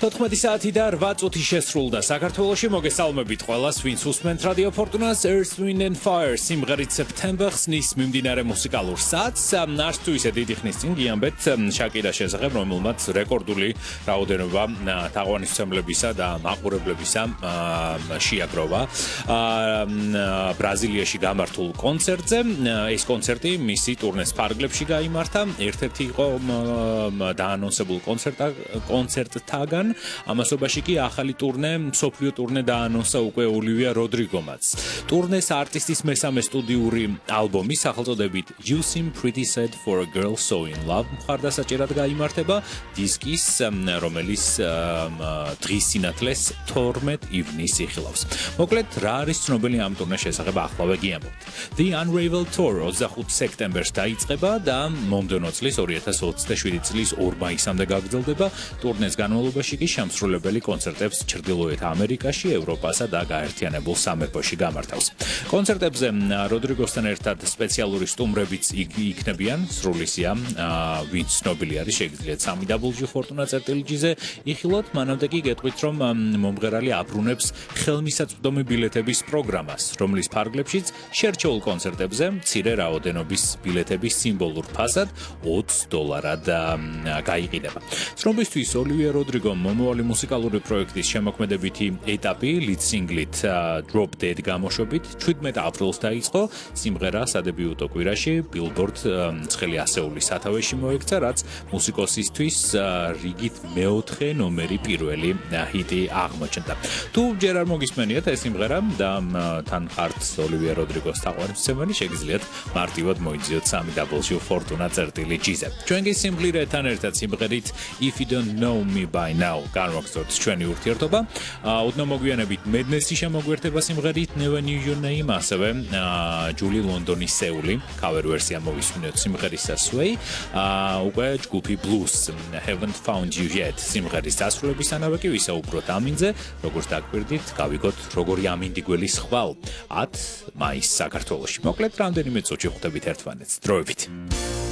14 საათი და 8 წუთი შესრულდა საქართველოში. მოგესალმებით ყველას, ვინც უსმენთ რადიო ფორტუნას. Earth, Wind and Fire სიმღერით September ხსნის მიმდინარე მუსიკალურ საათს. არც თუ ისე დიდი ხნის წინ გიამბეთ შაკირას შესახებ, რომელმაც რეკორდული რაოდენობა თაყვანისმცემლებისა და მაყურებლებისა შეაგროვა ბრაზილიაში გამართულ კონცერტზე. ეს კონცერტი მისი ტურნეს ფარგლებში გაიმართა. ერთ-ერთი იყო დაანონსებულ კონცერტთაგან. ამასობაში კი ახალი ტურნე, მსოფლიო ტურნე დაანონსა უკვე ოლივია როდრიგომაც. ტურნეს არტისტის მესამე სტუდიური ალბომი სახელწოდებით You Seem Pretty Sad for a Girl So in Love მხარდასაჭერად გაიმართება დისკის, რომელიც დღის სინათლეს 12 ივნისს იხილავს. მოკლედ, რა არის ცნობილი ამ ტურნეს შესახებ ახლავე გიამბობთ. The Unraveled Tour 25 სექტემბერს დაიწყება და მომდევნო წლის 2027 წლის 2 მაისამდე გაგრძელდება. ტურნეს განმავლობაში კი შემსრულებელი კონცერტებს ჩრდილოეთ ამერიკაში, ევროპასა და გაერთიანებულ სამეფოში გამართავს. კონცერტებზე როდრიგოსთან ერთად სპეციალური სტუმრებიც იქნებიან, სრულისია, ვინც ცნობილი არის, შეგიძლიათ www.fortuna.gr-ზე იხილოთ. მანამდე კი გეტყვით, რომ მომღერალი აბრუნებს ხელმისაწვდომი ბილეთების პროგრამას, რომლის ფარგლებშიც შერჩეულ კონცერტებზე მცირე რაოდენობის ბილეთების სიმბოლურ ფასად $20 გაიყიდება. ცნობისთვის ოლივია როდრიგომ მომავალი მუსიკალური პროექტის შემოქმედებითი ეტაპი ლიდ სინგლით Drop Dead გამოშვებით 17 აპრილს დაიწყო. სიმღერა სადებიუტო კვირაში Billboard ცხელი ასეული სათავეში მოექცა, რაც მუსიკოსისთვის რიგით მეოთხე ნომერი პირველი ჰიტი აღმოჩნდა. თუ ჯერ არ მოგისმენიათ ეს სიმღერა და თან ხართ ოლივია როდრიგოს თაყვანისმცემელი, შეგიძლიათ მარტივად მოიძიოთ www.fortuna.gr-ზე. ჩვენ კი სიმღერთან ერთად სიმღერით If You Don't Know Me By Now განვაგრძოთ ჩვენი ურთიერთობა. ოდნავ მოგვიანებით Madness-ი შემოგვერთება სიმღერით Never Knew Your Name, ასევე ჯული ლონდონის სეული cover version მოვისმინოთ სიმღერისა Sway. უკვე ჯგუფი Blues Haven't Found You Yet სიმღერის დასრულებისთანავე კი ვისაუბროთ ამინზე, როგორც დაგვირდით, გავიგოთ როგორი ამინდი გველის ხვალ 10 მაისს საქართველოში. მოკლედ რამდენიმე წუთში ხვდებით ერთმანეთს. დროებით.